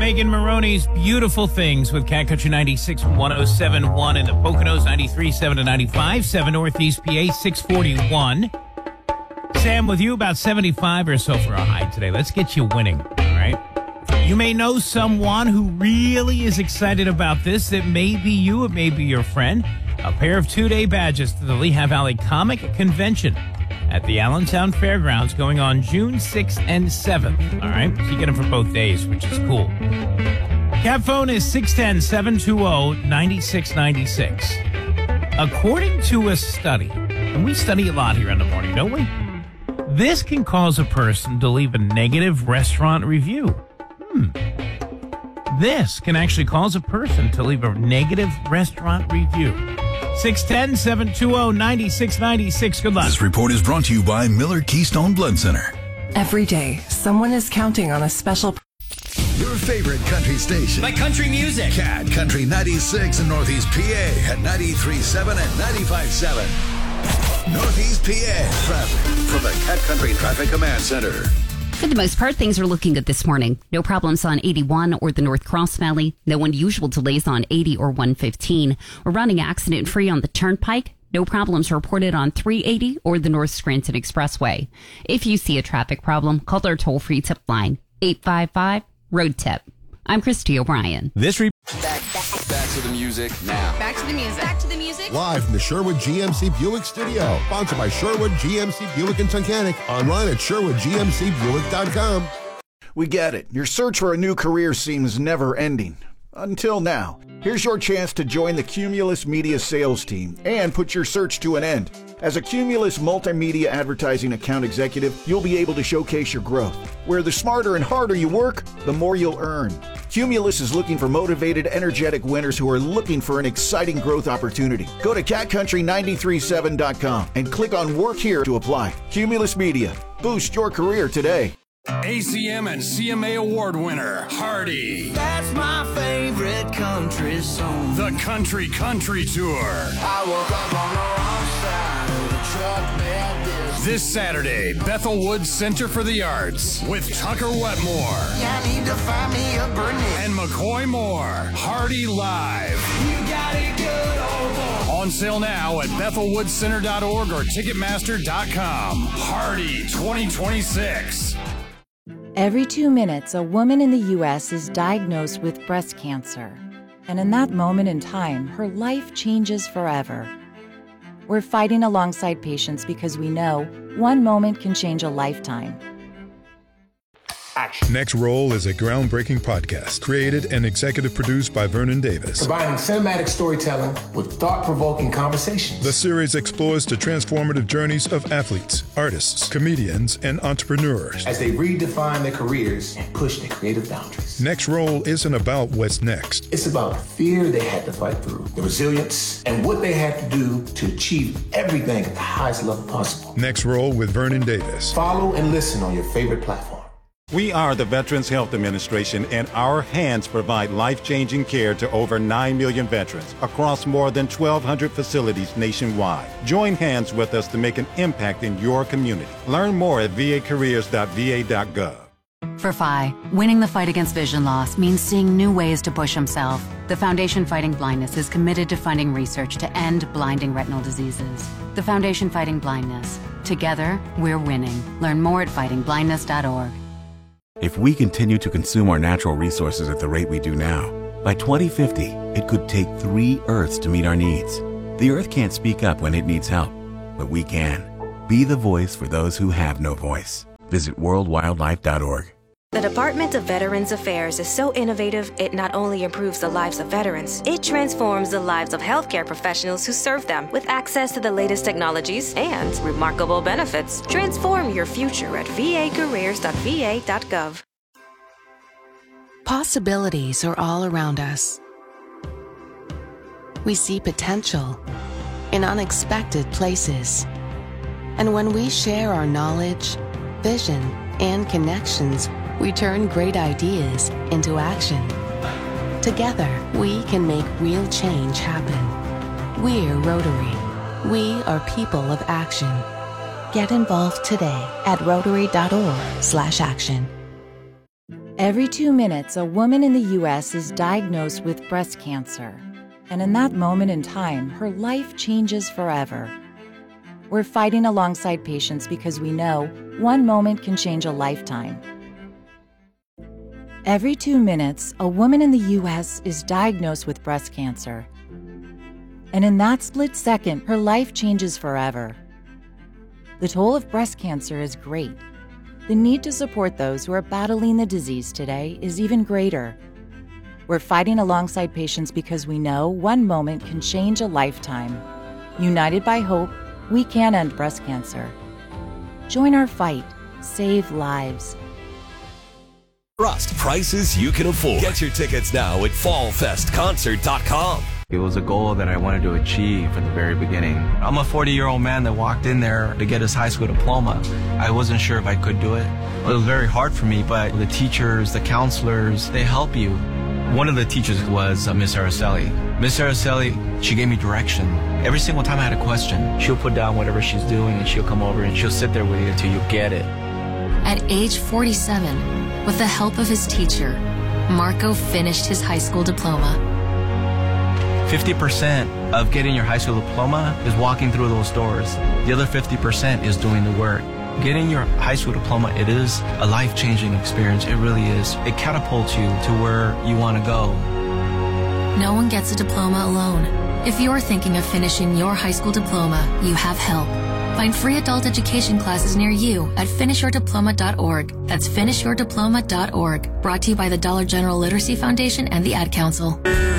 Megan Maroney's Beautiful Things with Cat Country 96, 107.1 in the Poconos, 93.7 to 95.7 Northeast PA, 641. Sam with you, about 75 or so for a high today. Let's get you winning, all right? You may know someone who really is excited about this. It may be you, it may be your friend. A pair of two-day badges to the Lehigh Valley Comic Convention at the Allentown Fairgrounds going on June 6th and 7th. All right? So you get them for both days, which is cool. Cat phone is 610-720-9696. According to a study, and we study a lot here in the morning, don't we? This can cause a person to leave a negative restaurant review. This can actually cause a person to leave a negative restaurant review. 610-720-9696. Good luck. This report is brought to you by Miller Keystone Blood Center. Every day, someone is counting on a special... Your favorite country station. My country music. Cat Country 96 in Northeast PA at 93.7 and 95.7. Northeast PA traffic from the Cat Country Traffic Command Center. For the most part, things are looking good this morning. No problems on 81 or the North Cross Valley. No unusual delays on 80 or 115. We're running accident-free on the Turnpike. No problems reported on 380 or the North Scranton Expressway. If you see a traffic problem, call our toll-free tip line, 855-ROAD-TIP. I'm Christy O'Brien. Back to the music now. Back to the music. Back to the music. Live from the Sherwood GMC Buick Studio. Sponsored by Sherwood GMC Buick and Tunkhannock. Online at SherwoodGMCBuick.com. We get it. Your search for a new career seems never ending. Until now. Here's your chance to join the Cumulus Media sales team and put your search to an end. As a Cumulus multimedia advertising account executive, you'll be able to showcase your growth. Where the smarter and harder you work, the more you'll earn. Cumulus is looking for motivated, energetic winners who are looking for an exciting growth opportunity. Go to catcountry937.com and click on Work Here to apply. Cumulus Media. Boost your career today. ACM and CMA award winner, Hardy. That's my favorite country song. The Country Tour. I woke up on the wrong side of the truck bed. This Saturday, Bethel Woods Center for the Arts with Tucker Wetmore. I need to find me a Burnett. And McCoy Moore. Hardy Live. You got it good, old boy. On sale now at BethelWoodsCenter.org or Ticketmaster.com. Hardy 2026. Every 2 minutes, a woman in the U.S. is diagnosed with breast cancer. And in that moment in time, her life changes forever. We're fighting alongside patients because we know one moment can change a lifetime. Next Roll is a groundbreaking podcast created and executive produced by Vernon Davis. Combining cinematic storytelling with thought-provoking conversations. The series explores the transformative journeys of athletes, artists, comedians, and entrepreneurs as they redefine their careers and push their creative boundaries. Next Roll isn't about what's next. It's about the fear they had to fight through, the resilience, and what they had to do to achieve everything at the highest level possible. Next Roll with Vernon Davis. Follow and listen on your favorite platform. We are the Veterans Health Administration, and our hands provide life-changing care to over 9 million veterans across more than 1,200 facilities nationwide. Join hands with us to make an impact in your community. Learn more at vacareers.va.gov. For Phi, winning the fight against vision loss means seeing new ways to push himself. The Foundation Fighting Blindness is committed to funding research to end blinding retinal diseases. The Foundation Fighting Blindness. Together, we're winning. Learn more at fightingblindness.org. If we continue to consume our natural resources at the rate we do now, by 2050, it could take 3 Earths to meet our needs. The Earth can't speak up when it needs help, but we can. Be the voice for those who have no voice. Visit worldwildlife.org. The Department of Veterans Affairs is so innovative, it not only improves the lives of veterans, it transforms the lives of healthcare professionals who serve them with access to the latest technologies and remarkable benefits. Transform your future at vacareers.va.gov. Possibilities are all around us. We see potential in unexpected places. And when we share our knowledge, vision, and connections, we turn great ideas into action. Together, we can make real change happen. We're Rotary. We are people of action. Get involved today at Rotary.org/action. Every 2 minutes, a woman in the U.S. is diagnosed with breast cancer. And in that moment in time, her life changes forever. We're fighting alongside patients because we know one moment can change a lifetime. Every 2 minutes, a woman in the U.S. is diagnosed with breast cancer. And in that split second, her life changes forever. The toll of breast cancer is great. The need to support those who are battling the disease today is even greater. We're fighting alongside patients because we know one moment can change a lifetime. United by hope, we can end breast cancer. Join our fight. Save lives. Trust prices you can afford. Get your tickets now at fallfestconcert.com. It was a goal that I wanted to achieve from the very beginning. I'm a 40-year-old man that walked in there to get his high school diploma. I wasn't sure if I could do it. It was very hard for me, but the teachers, the counselors, they help you. One of the teachers was Miss Araceli. Miss Araceli, she gave me direction. Every single time I had a question, she'll put down whatever she's doing and she'll come over and she'll sit there with you until you get it. At age 47, with the help of his teacher, Marco finished his high school diploma. 50% of getting your high school diploma is walking through those doors. The other 50% is doing the work. Getting your high school diploma, it is a life-changing experience. It really is. It catapults you to where you want to go. No one gets a diploma alone. If you're thinking of finishing your high school diploma, you have help. Find free adult education classes near you at finishyourdiploma.org. That's finishyourdiploma.org. Brought to you by the Dollar General Literacy Foundation and the Ad Council.